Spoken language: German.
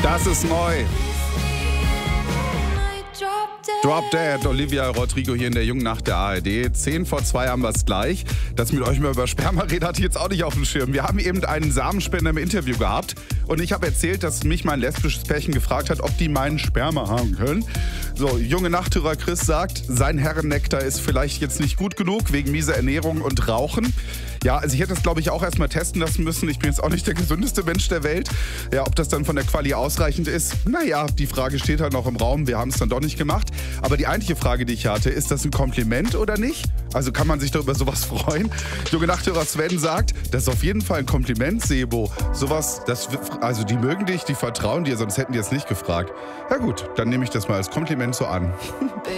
Das ist neu. Drop Dead, Olivia Rodrigo hier in der Jungen Nacht der ARD. 1:10 haben wir es gleich. Das mit euch mal über Sperma reden hatte ich jetzt auch nicht auf dem Schirm. Wir haben eben einen Samenspender im Interview gehabt und ich habe erzählt, dass mich mein lesbisches Pärchen gefragt hat, ob die meinen Sperma haben können. So, junge Nachthörer Chris sagt, sein Herrennektar ist vielleicht jetzt nicht gut genug wegen mieser Ernährung und Rauchen. Ja, also ich hätte das, glaube ich, auch erstmal testen lassen müssen. Ich bin jetzt auch nicht der gesündeste Mensch der Welt. Ja, ob das dann von der Quali ausreichend ist, naja, die Frage steht halt noch im Raum. Wir haben es dann doch nicht gemacht. Aber die eigentliche Frage, die ich hatte, ist das ein Kompliment oder nicht? Also kann man sich doch über sowas freuen? Junge Nachthörer Sven sagt, das ist auf jeden Fall ein Kompliment, Sebo. Sowas, also die mögen dich, die vertrauen dir, sonst hätten die es nicht gefragt. Ja gut, dann nehme ich das mal als Kompliment so an.